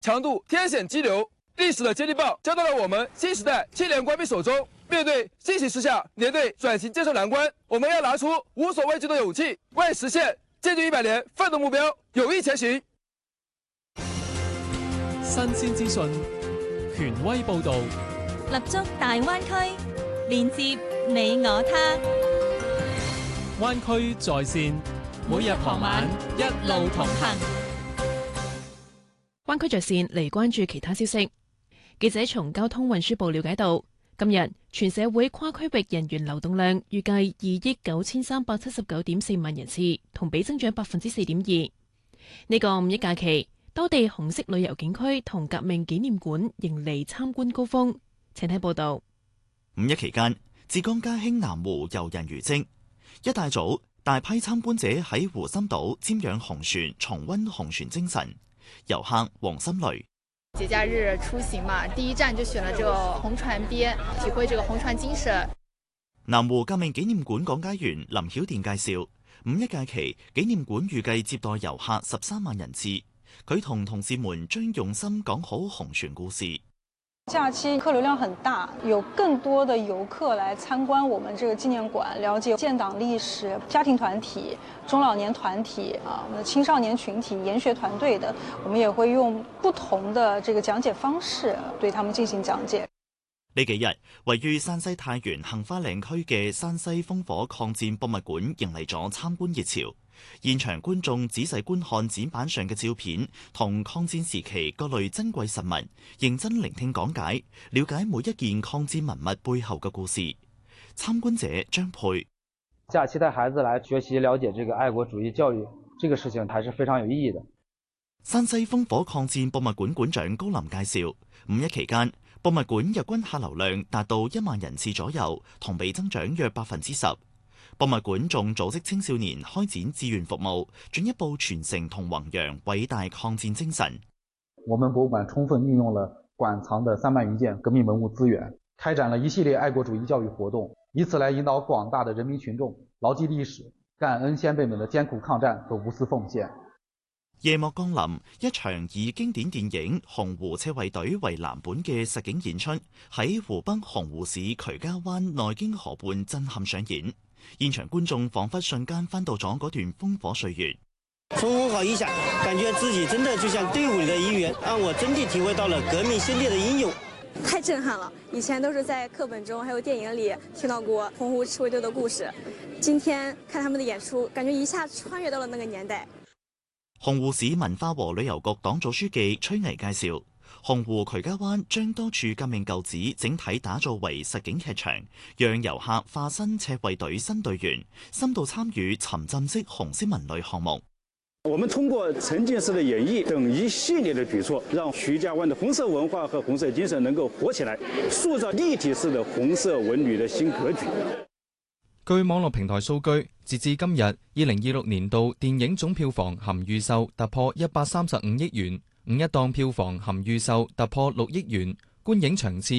強渡天險激流，歷史的接力棒交到了我們新時代青年官兵手中。面對新形勢下年隊轉型建設難關，我們要拿出無所畏懼的勇氣，為實現建軍100年奮鬥目標，勇毅前行。 新鮮資訊，權威報導， 立足大灣區，連接你我他。 灣區在線，每日傍晚一路同行。 灣區在線嚟關注其他消息。記者從交通運輸部了解到，今日全社會跨區域人員流動量預計2億9379.4萬人次，同比增長4.2%。呢個五一假期，多地紅色旅遊景區同革命紀念館迎嚟參觀高峰。請睇報道。 五一期間，浙江嘉興南湖遊人如織，一大早大批參觀者喺湖心島瞻仰紅船，重溫紅船精神。遊客黃心雷。 節假日出行嘛，第一站就選了這個紅船邊，體會這個紅船精神。 南湖革命紀念館講解員林曉電介紹，五一假期紀念館預計接待遊客13萬人次。佢同同事們將用心講好紅船故事。 假期客流量很大，有更多的遊客來參觀我們這個紀念館，了解建黨歷史。家庭團體、中老年團體我們的青少年群體、研學團隊的，我們也會用不同的這個講解方式對他們進行講解。 呢幾日，位於山西太原杏花嶺區嘅山西烽火抗戰博物館迎嚟咗參觀熱潮。現場觀眾仔細觀看展板上嘅照片同抗戰時期各類珍貴實物，認真聆聽講解，了解每一件抗戰文物背後嘅故事。參觀者張佩： 假期帶孩子來學習了解這個愛國主義教育，這個事情還是非常有意義的。 山西烽火抗戰博物館館長高林介紹，五一期間博物館日均客流量達到1萬人次左右，同比增長約10%。博物館仲組織青少年開展志願服務，進一步傳承同弘揚偉大抗戰精神。 我們博物館充分運用了館藏的3萬餘件革命文物資源，開展了一系列愛國主義教育活動，以此來引導廣大的人民群眾牢記歷史，感恩先輩們的艱苦抗戰和無私奉獻。 夜幕降臨，一場以經典電影《洪湖赤衛隊》為藍本嘅實景演出喺湖北洪湖市渠家灣內經河畔震撼上演。現場觀眾仿佛瞬間翻到咗嗰段烽火歲月。 從文化一下，感覺自己真的就像隊伍裏的一員，讓我真的體會到了革命先烈的英勇。 太震撼了！以前都是在課本中還有電影裏聽到過洪湖赤衛隊的故事，今天看他們的演出，感覺一下穿越到了那個年代。 洪湖市文化和旅遊局黨組書記崔巍介紹，洪湖渠家灣將多處革命舊址整體打造為實景劇場，讓遊客化身赤衛隊新隊員，深度參與沉浸式紅色文旅項目。 我們通過沉浸式的演繹等一系列的舉措，讓渠家灣的紅色文化和紅色精神能夠活起來，塑造立體式的紅色文旅的新格局。 據網絡平台數據，截至今日，2026年度電影總票房含預售突破135億元，五一檔票房含預售突破6億元，觀影場次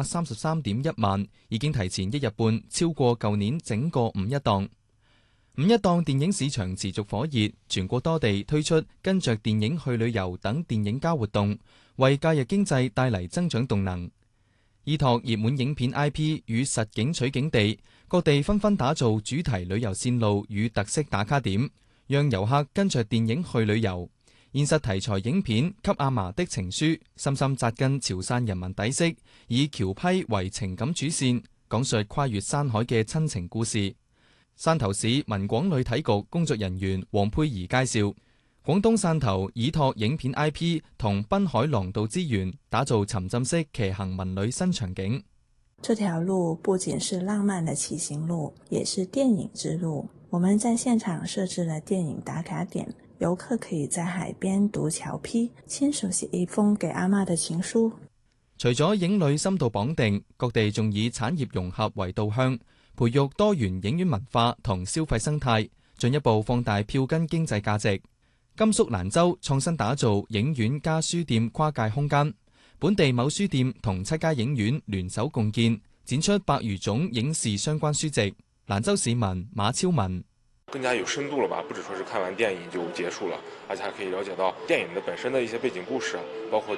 233.1萬，已經提前1日半超過舊年整個五一檔。五一檔電影市場持續火熱，全國多地推出跟着電影去旅遊等電影交活動，為假日經濟帶嚟增長動能。依託熱門影片 IP 與實景取景地，各地紛紛打造主題旅遊線路與特色打卡點，讓遊客跟着電影去旅遊。現實題材影片《給阿嫲的情書》深深扎根潮汕人民底色，以僑批為情感主線，講述跨越山海嘅親情故事。汕頭市文廣旅體局工作人員黃佩儀介紹，廣東汕頭依託影片 IP 同濱海廊道資源，打造沉浸式騎行文旅新場景。 這條路不僅是浪漫的騎行路，也是電影之路。我們在現場設置了電影打卡點，遊客可以在海邊讀橋批，親手寫一封給阿嬷的情書。 除咗影旅深度綁定，各地仲以產業融合為導向，培育多元影院文化同消費生態，進一步放大票根經濟價值。甘肅蘭州創新打造影院加書店跨界空間，本地某書店同7家影院聯手共建，展出100餘種影視相關書籍。蘭州市民馬超文： 更加有深度了吧，不只说是看完电影就结束了，而且还可以了解到电影的本身的一些背景故事，包括